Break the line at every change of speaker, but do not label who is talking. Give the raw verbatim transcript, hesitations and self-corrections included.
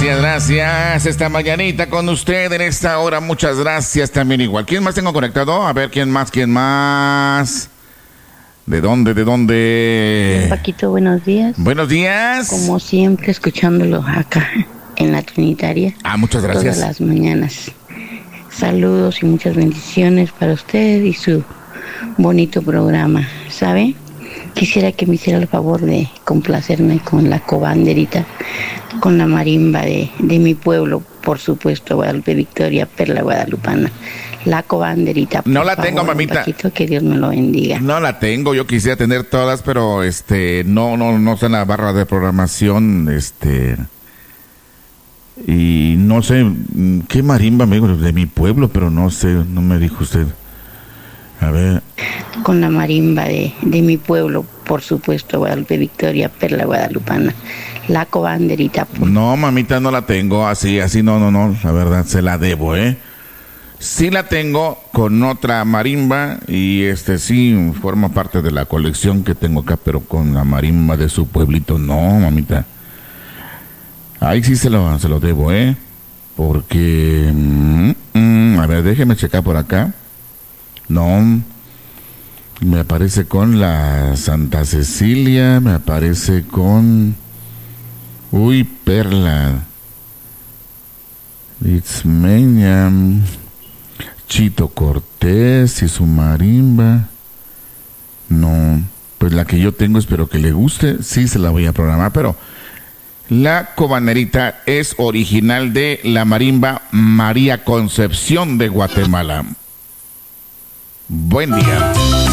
Gracias, gracias. Esta mañanita con usted en esta hora. Muchas gracias también igual. ¿Quién más tengo conectado? A ver, ¿quién más? ¿Quién más? ¿De dónde? ¿De dónde?
Paquito, buenos días.
Buenos días.
Como siempre, escuchándolo acá en la Trinitaria.
Ah, muchas gracias.
Todas las mañanas. Saludos y muchas bendiciones para usted y su bonito programa. ¿Sabe? Quisiera que me hiciera el favor de complacerme con la cobanderita, con la marimba de, de mi pueblo, por supuesto, Guadalupe Victoria, Perla Guadalupana. La cobanderita.
No la
favor,
tengo, mamita.
Paquito, que Dios me lo bendiga.
No la tengo, yo quisiera tener todas, pero este, no, no, no está en la barra de programación, este, y no sé, qué marimba me dijo de mi pueblo, pero no sé, no me dijo usted. A ver.
Con la marimba de, de mi pueblo, por supuesto, Guadalupe Victoria, Perla Guadalupana. La cobanderita. Por...
No, mamita, no la tengo, así, así, no, no, no, la verdad, se la debo, ¿eh? Sí la tengo con otra marimba y este sí forma parte de la colección que tengo acá, pero con la marimba de su pueblito, no, mamita. Ahí sí se lo, se lo debo, ¿eh? Porque, mm, mm, a ver, déjeme checar por acá. No, me aparece con la Santa Cecilia, me aparece con... Uy, Perla. Itzmeña... Chito Cortés y su marimba. No, pues la que yo tengo, espero que le guste. Sí se la voy a programar, pero la cobanerita es original de la marimba María Concepción de Guatemala. Buen día.